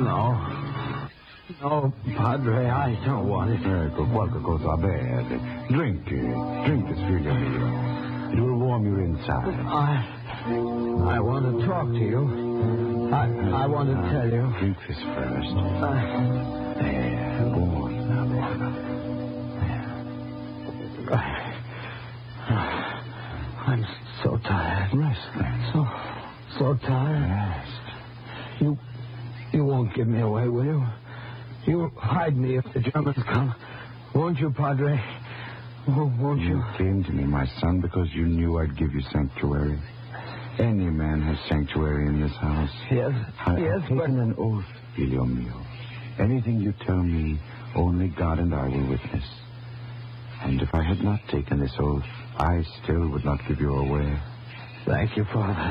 No, Padre, I don't want it. Qualche cosa a bere. Drink this, figlio mio. It will warm your inside. I want to talk to you. I want to tell you. Drink this first. Go on. I'm so tired. Rest. So tired. Rest. You won't give me away, will you? You'll hide me if the Germans come. Won't you, Padre? Won't you? You came to me, my son, because you knew I'd give you sanctuary. Any man has sanctuary in this house. Yes, I've taken an oath, figlio mio. Anything you tell me, only God and I will witness. And if I had not taken this oath, I still would not give you away. Thank you, Father.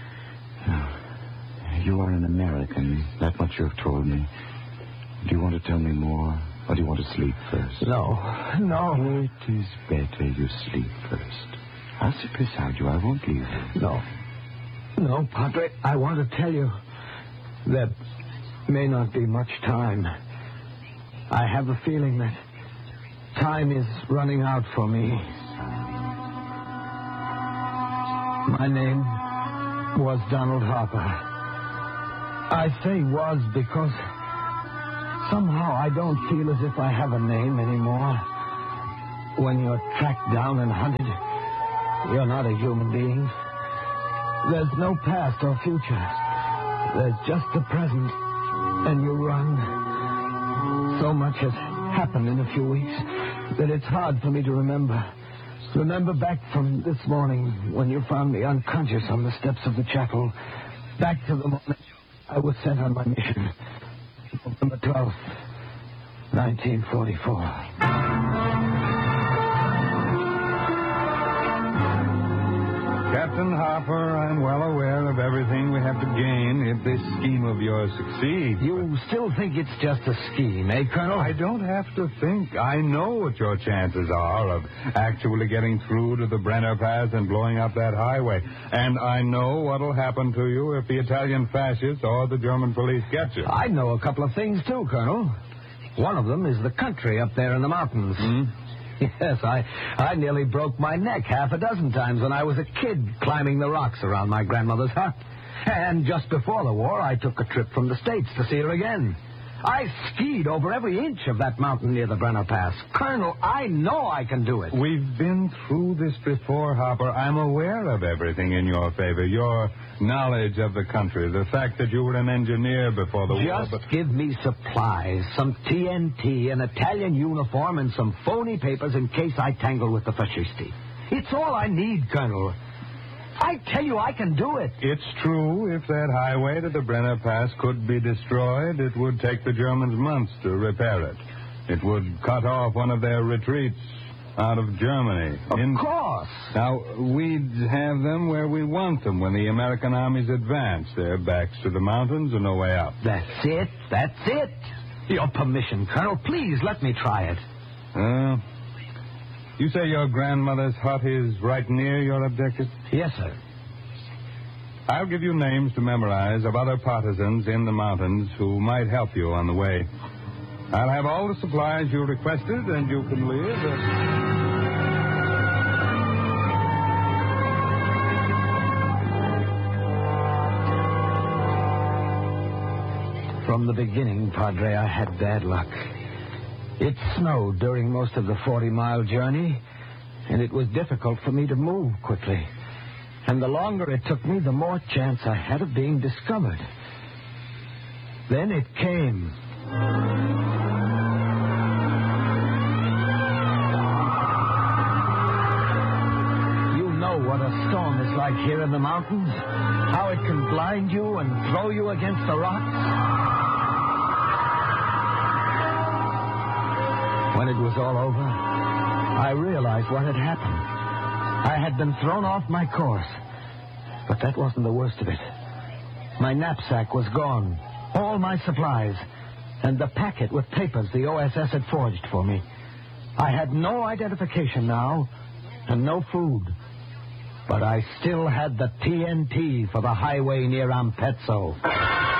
You are an American. That much you have told me. Do you want to tell me more, or do you want to sleep first? No. It is better you sleep first. I'll sit beside you. I won't leave you. No, Padre, I want to tell you there may not be much time. I have a feeling that time is running out for me. My name was Donald Harper. I say was because somehow I don't feel as if I have a name anymore. When you're tracked down and hunted, you're not a human being. There's no past or future. There's just the present, and you run. So much has happened in a few weeks that it's hard for me to remember. Remember back from this morning when you found me unconscious on the steps of the chapel. Back to the moment I was sent on my mission. November 12th, 1944. Captain Harper, I'm well aware of everything we have to gain if this scheme of yours succeeds. You still think it's just a scheme, eh, Colonel? I don't have to think. I know what your chances are of actually getting through to the Brenner Pass and blowing up that highway. And I know what'll happen to you if the Italian fascists or the German police get you. I know a couple of things, too, Colonel. One of them is the country up there in the mountains. Yes, I nearly broke my neck half a dozen times when I was a kid climbing the rocks around my grandmother's hut. And just before the war, I took a trip from the States to see her again. I skied over every inch of that mountain near the Brenner Pass. Colonel, I know I can do it. We've been through this before, Harper. I'm aware of everything in your favor. Your knowledge of the country, the fact that you were an engineer before the war. Just give me supplies, some TNT, an Italian uniform, and some phony papers in case I tangle with the fascisti. It's all I need, Colonel. I tell you, I can do it. It's true. If that highway to the Brenner Pass could be destroyed, it would take the Germans months to repair it. It would cut off one of their retreats out of Germany. Of course. Now, we'd have them where we want them when the American armies advance. Their backs to the mountains and no way out. That's it. Your permission, Colonel. Please let me try it. You say your grandmother's hut is right near your objective? Yes, sir. I'll give you names to memorize of other partisans in the mountains who might help you on the way. I'll have all the supplies you requested, and you can leave. From the beginning, Padre, I had bad luck. It snowed during most of the 40-mile journey, and it was difficult for me to move quickly. And the longer it took me, the more chance I had of being discovered. Then it came. You know what a storm is like here in the mountains? How it can blind you and throw you against the rocks? When it was all over, I realized what had happened. I had been thrown off my course. But that wasn't the worst of it. My knapsack was gone, all my supplies, and the packet with papers the OSS had forged for me. I had no identification now, and no food. But I still had the TNT for the highway near Ampezzo.